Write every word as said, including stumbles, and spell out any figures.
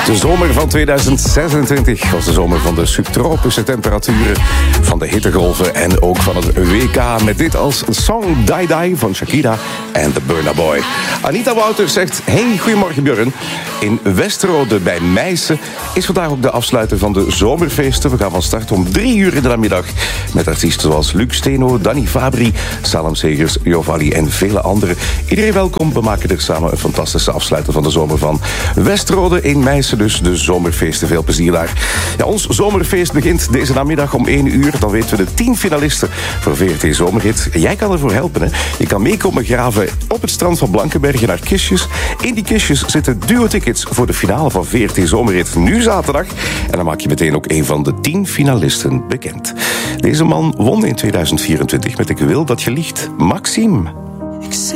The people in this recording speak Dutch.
De zomer van tweeduizend zesentwintig was de zomer van de subtropische temperaturen, van de hittegolven en ook van het W K. Met dit als song Die Die van Shakira en The Burna Boy. Anita Wouters zegt, hey, goedemorgen Björn. In Westerode bij Meissen is vandaag ook de afsluiter van de zomerfeesten. We gaan van start om drie uur in de namiddag met artiesten zoals Luc Steno, Danny Fabri, Salem Segers, Jovali en vele anderen. Iedereen welkom, we maken er samen een fantastische afsluiter van de zomer van. Westerode in Meissen, dus de zomerfeesten. Veel plezier daar. Ja, ons zomerfeest begint deze namiddag om één uur. Dan weten we de tien finalisten voor V R T Zomerhit. Jij kan ervoor helpen, hè. Je kan meekomen graven op het strand van Blankenbergen naar kistjes. In die kistjes zitten duo-tickets voor de finale van V R T Zomerhit nu zaterdag. En dan maak je meteen ook een van de tien finalisten bekend. Deze man won in tweeduizend vierentwintig met Ik wil dat je liegt. Maxime. Ik